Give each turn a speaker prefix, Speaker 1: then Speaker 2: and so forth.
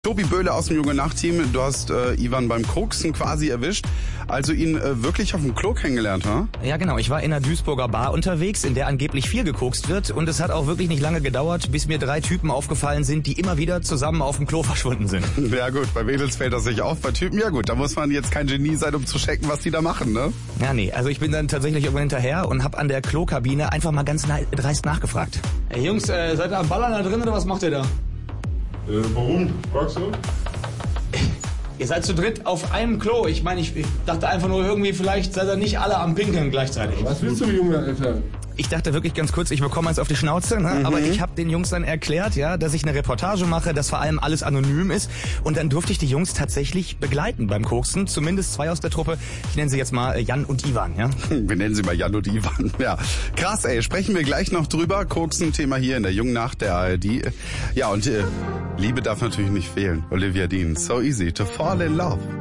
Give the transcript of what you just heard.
Speaker 1: Tobi Böhle aus dem Junge-Nacht-Team, du hast Ivan beim Koksen quasi erwischt, also ihn wirklich auf dem Klo kennengelernt, ha?
Speaker 2: Ja genau, ich war in einer Duisburger Bar unterwegs, in der angeblich viel gekokst wird und es hat auch wirklich nicht lange gedauert, bis mir 3 Typen aufgefallen sind, die immer wieder zusammen auf dem Klo verschwunden sind.
Speaker 1: Ja gut, bei Mädels fällt das nicht auf, bei Typen ja gut, da muss man jetzt kein Genie sein, um zu checken, was die da machen, ne?
Speaker 2: Ja nee, also ich bin dann tatsächlich irgendwann hinterher und hab an der Klokabine einfach mal ganz dreist nachgefragt.
Speaker 3: Hey Jungs, seid ihr am Ballern da drin oder was macht ihr da?
Speaker 4: Warum? Fragst du?
Speaker 3: Ihr seid zu dritt auf einem Klo. Ich meine, ich dachte einfach nur irgendwie, vielleicht seid ihr nicht alle am Pinkeln gleichzeitig.
Speaker 4: Was willst du, Junge, Alter?
Speaker 2: Ich dachte wirklich ganz kurz, ich bekomme eins auf die Schnauze, ne? Aber ich habe den Jungs dann erklärt, ja, dass ich eine Reportage mache, dass vor allem alles anonym ist. Und dann durfte ich die Jungs tatsächlich begleiten beim Koksen. Zumindest 2 aus der Truppe. Ich nenne sie jetzt mal Jan und Ivan, ja?
Speaker 1: Wir nennen sie mal Jan und Ivan, ja. Krass, ey, sprechen wir gleich noch drüber. Koksen, Thema hier in der Jungen Nacht der ARD. Ja, und Liebe darf natürlich nicht fehlen. Olivia Dean, So Easy to Fall in Love.